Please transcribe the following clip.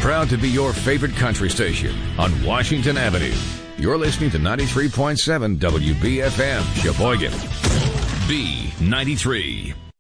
Proud to be your favorite country station on Washington Avenue. You're listening to 93.7 WBFM, Sheboygan. B93.